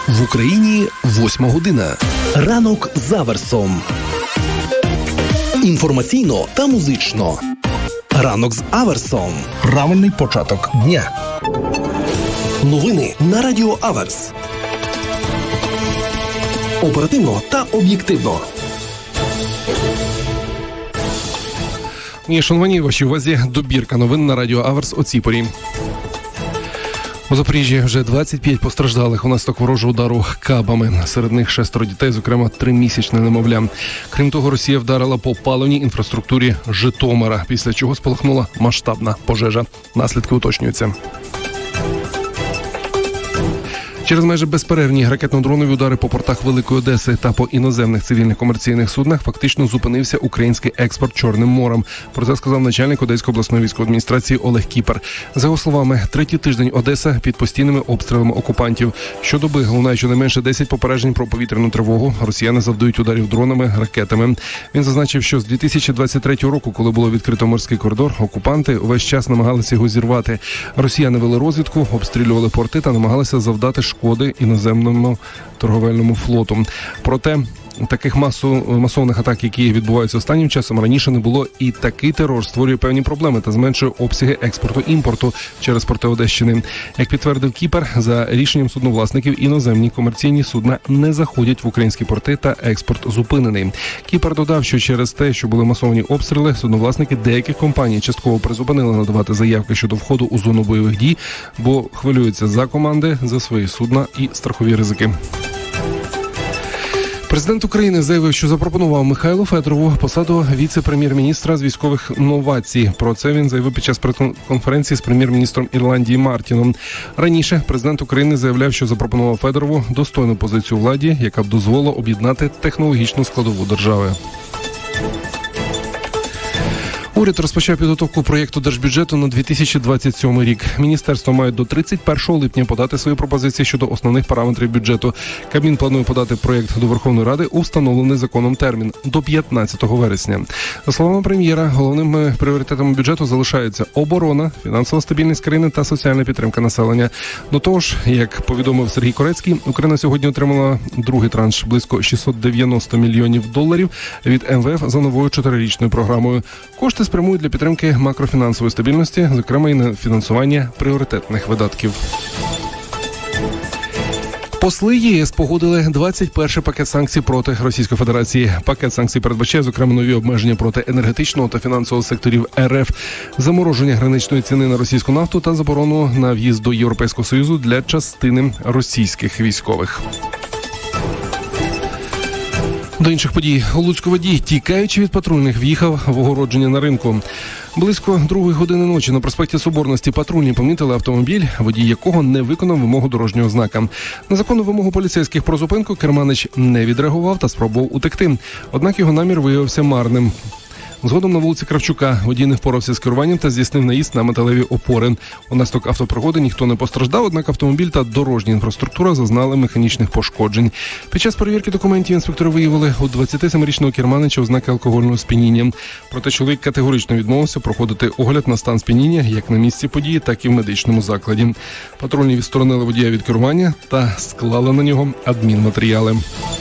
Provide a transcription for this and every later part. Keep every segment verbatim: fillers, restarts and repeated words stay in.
В Україні восьма година. Ранок з Аверсом. Інформаційно та музично. Ранок з Аверсом. Правильний початок дня. Новини на Радіо Аверс. Оперативно та об'єктивно. Ні, шановані, вашій увазі добірка новин на Радіо Аверс о цій порі. У Запоріжжі вже двадцять п'ять постраждалих унаслідок ворожого удару кабами. Серед них шестеро дітей, зокрема тримісячне немовля. Крім того, Росія вдарила по паливній інфраструктурі Житомира, після чого спалахнула масштабна пожежа. Наслідки уточнюються. Через майже безперервні ракетно-дронові удари по портах Великої Одеси та по іноземних цивільних комерційних суднах фактично зупинився український експорт Чорним морем. Про це сказав начальник Одеської обласної військової адміністрації Олег Кіпер. За його словами, третій тиждень Одеса під постійними обстрілами окупантів. Щодоби лунає щонайменше десять попереджень про повітряну тривогу. Росіяни завдають ударів дронами, ракетами. Він зазначив, що з дві тисячі двадцять третього року, коли було відкрито морський коридор, окупанти увесь час намагалися його зірвати. Росіяни вели розвідку, обстрілювали порти та намагалися завдати шкоди іноземному торговельному флоту. Проте таких масу, масовних атак, які відбуваються останнім часом, раніше не було, і такий терор створює певні проблеми та зменшує обсяги експорту-імпорту через порти Одещини. Як підтвердив Кіпер, за рішенням судновласників іноземні комерційні судна не заходять в українські порти та експорт зупинений. Кіпер додав, що через те, що були масовані обстріли, судновласники деяких компаній частково призупинили надавати заявки щодо входу у зону бойових дій, бо хвилюються за команди, за свої судна і страхові ризики. Президент України заявив, що запропонував Михайлу Федорову посаду віце-прем'єр-міністра з військових новацій. Про це він заявив під час прес-конференції з прем'єр-міністром Ірландії Мартіном. Раніше президент України заявляв, що запропонував Федорову достойну позицію владі, яка б дозволила об'єднати технологічну складову держави. Уряд розпочав підготовку проєкту держбюджету на дві тисячі двадцять сьомий рік. Міністерство має до тридцять першого липня подати свої пропозиції щодо основних параметрів бюджету. Кабмін планує подати проєкт до Верховної Ради у встановлений законом термін – до п'ятнадцятого вересня. За словами прем'єра, головними пріоритетами бюджету залишаються оборона, фінансова стабільність країни та соціальна підтримка населення. До того ж, як повідомив Сергій Корецький, Україна сьогодні отримала другий транш – близько шістсот дев'яносто мільйонів доларів від ем ве еф за новою чотирирічною програмою. Кошти спрямують для підтримки макрофінансової стабільності, зокрема і на фінансування пріоритетних видатків. Посли ЄС погодили двадцять перший пакет санкцій проти Російської Федерації. Пакет санкцій передбачає, зокрема, нові обмеження проти енергетичного та фінансового секторів ер еф, замороження граничної ціни на російську нафту та заборону на в'їзд до Європейського Союзу для частини російських військових. До інших подій. У Луцьку водій, тікаючи від патрульних, в'їхав в огородження на ринку. Близько другої години ночі на проспекті Соборності патрульні помітили автомобіль, водій якого не виконав вимогу дорожнього знака. На законну вимогу поліцейських про зупинку керманич не відреагував та спробував утекти. Однак його намір виявився марним. Згодом на вулиці Кравчука водій не впорався з керуванням та здійснив наїзд на металеві опори. Унаслідок автопригоди ніхто не постраждав, однак автомобіль та дорожня інфраструктура зазнали механічних пошкоджень. Під час перевірки документів інспектори виявили у двадцятисемирічного керманича ознаки алкогольного сп'яніння. Проте чоловік категорично відмовився проходити огляд на стан сп'яніння як на місці події, так і в медичному закладі. Патрульні відсторонили водія від керування та склали на нього адмінматеріали.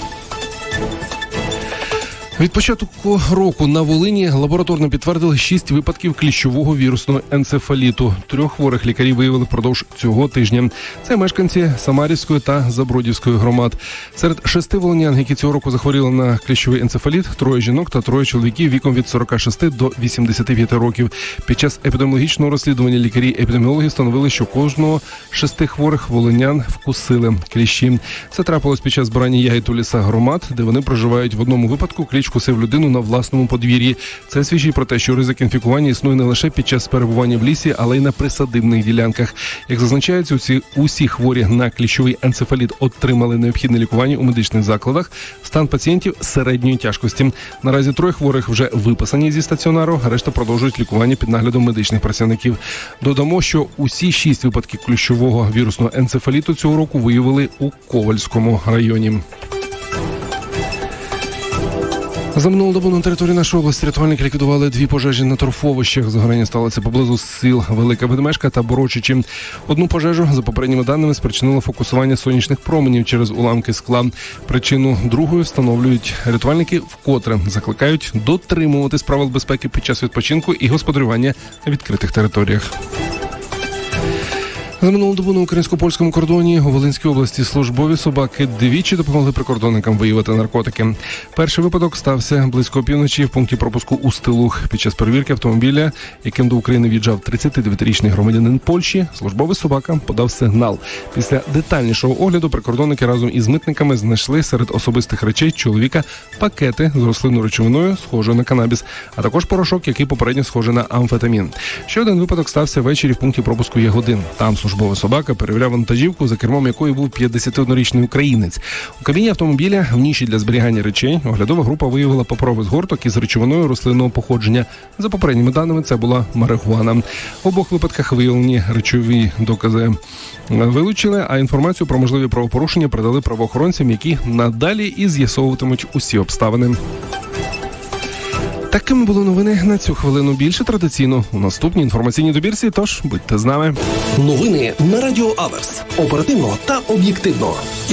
Від початку року на Волині лабораторно підтвердили шість випадків кліщового вірусного енцефаліту. Трьох хворих лікарі виявили впродовж цього тижня. Це мешканці Самарівської та Забродівської громад. Серед шести волинян, які цього року захворіли на кліщовий енцефаліт, троє жінок та троє чоловіків віком від сорока шести до вісімдесяти п'яти років. Під час епідеміологічного розслідування лікарі-епідеміологи встановили, що кожного шести хворих волинян вкусили кліщі. Це трапилось під час збирання ягід у лісах громад, де вони проживають. В одному випадку кліщ вкусив людину на власному подвір'ї. Це свідчить про те, що ризик інфікування існує не лише під час перебування в лісі, але й на присадибних ділянках. Як зазначається, усі, усі хворі на кліщовий енцефаліт отримали необхідне лікування у медичних закладах. Стан пацієнтів середньої тяжкості. Наразі троє хворих вже виписані зі стаціонару, решта продовжують лікування під наглядом медичних працівників. Додамо, що усі шість випадків кліщового вірусного енцефаліту цього року виявили у Ковальському районі. За минулу добу на території нашої області рятувальники ліквідували дві пожежі на торфовищах. Загорання сталося поблизу сіл Велика Ведмежка та Борочичі. Одну пожежу, за попередніми даними, спричинило фокусування сонячних променів через уламки скла. Причину другої встановлюють рятувальники, вкотре закликають дотримуватись правил безпеки під час відпочинку і господарювання на відкритих територіях. За минулу добу на українсько-польському кордоні у Волинській області службові собаки двічі допомогли прикордонникам виявити наркотики. Перший випадок стався близько опівночі в пункті пропуску Устилух. Під час перевірки автомобіля, яким до України в'їжджав тридцятидевятирічний громадянин Польщі, службовий собака подав сигнал. Після детальнішого огляду прикордонники разом із митниками знайшли серед особистих речей чоловіка пакети з рослинною речовиною, схожою на канабіс, а також порошок, який попередньо схожий на амфетамін. Ще один випадок стався ввечері в пункті пропуску Ягодин. Там службова собака перевіряв вантажівку, за кермом якої був п'ятдесятиоднорічний українець. У кабіні автомобіля в ніші для зберігання речей оглядова група виявила паперовий згорток із речовиною рослинного походження. За попередніми даними, це була марихуана. В обох випадках виявлені речові докази вилучили, а інформацію про можливі правопорушення передали правоохоронцям, які надалі і з'ясовуватимуть усі обставини. Такими були новини на цю хвилину. Більше традиційно у наступній інформаційній добірці, тож будьте з нами. Новини на Радіо Аверс. Оперативно та об'єктивно.